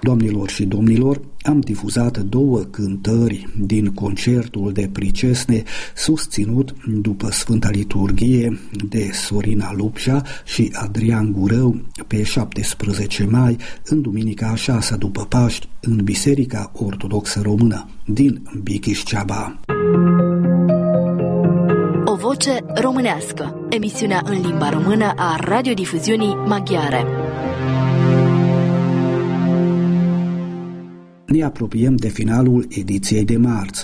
Doamnelor și domnilor, am difuzat 2 cântări din concertul de pricesne susținut după Sfânta Liturghie de Sorina Lupșa și Adrian Gurău pe 17 mai, în duminica a 6 după Paști, în Biserica Ortodoxă Română din Bikiș-Ceaba. O voce românească, emisiunea în limba română a radiodifuziunii maghiare. Ne apropiem de finalul ediției de marți,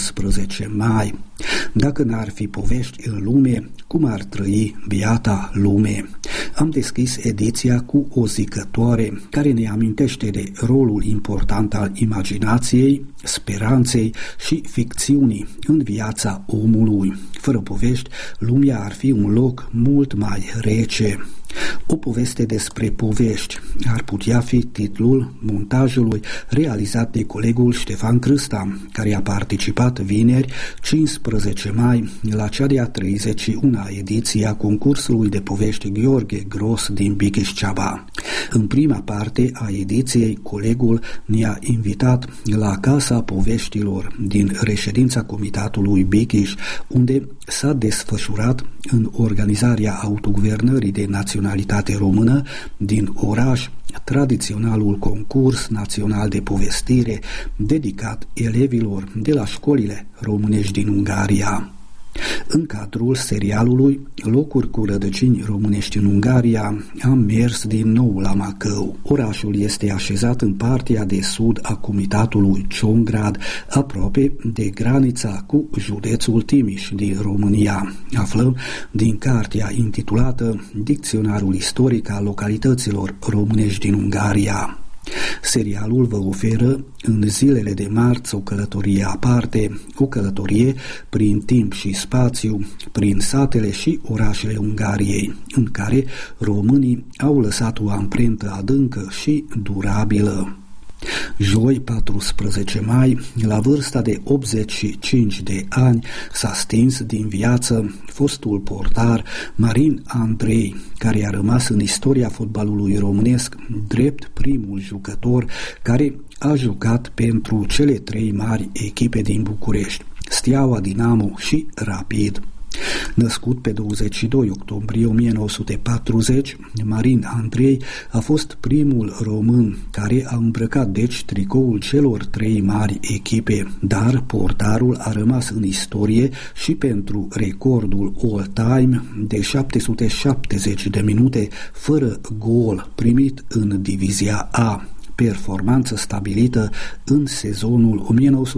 19 mai. Dacă n-ar fi povești în lume, cum ar trăi biata lume? Am deschis ediția cu o zicătoare care ne amintește de rolul important al imaginației, speranței și ficțiunii în viața omului. Fără povești, lumea ar fi un loc mult mai rece. O poveste despre povești ar putea fi titlul montajului realizat de colegul Ștefan Crâsta, care a participat vineri, 15 mai, la cea de-a 31-a ediție a concursului de povești Gheorghe Gros din Bikiș-Ceaba. În prima parte a ediției, colegul ne-a invitat la Casa Poveștilor din reședința Comitatului Bikiș, unde s-a desfășurat în organizarea autoguvernării de naționalitate română din oraș tradiționalul concurs național de povestire dedicat elevilor de la școlile românești din Ungaria. În cadrul serialului Locuri cu rădăcini românești în Ungaria am mers din nou la Macău. Orașul este așezat în partea de sud a comitatului Ciongrád, aproape de granița cu județul Timiș din România. Aflăm din cartea intitulată Dicționarul istoric al localităților românești din Ungaria. Serialul vă oferă în zilele de marți o călătorie aparte, o călătorie prin timp și spațiu, prin satele și orașele Ungariei, în care românii au lăsat o amprentă adâncă și durabilă. Joi, 14 mai, la vârsta de 85 de ani, s-a stins din viață fostul portar Marin Andrei, care a rămas în istoria fotbalului românesc drept primul jucător care a jucat pentru cele 3 mari echipe din București, Steaua, Dinamo și Rapid. Născut pe 22 octombrie 1940, Marin Andrei a fost primul român care a îmbrăcat deci tricoul celor 3 mari echipe, dar portarul a rămas în istorie și pentru recordul all-time de 770 de minute fără gol primit în Divizia A, performanță stabilită în sezonul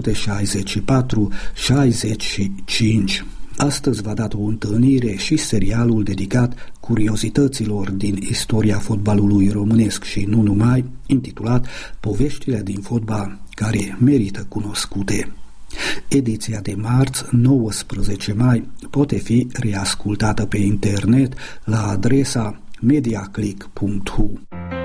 1964-65. Astăzi v-a dat o întâlnire și serialul dedicat curiozităților din istoria fotbalului românesc și nu numai, intitulat Poveștile din fotbal care merită cunoscute. Ediția de marți, 19 mai, poate fi reascultată pe internet la adresa mediaclick.hu.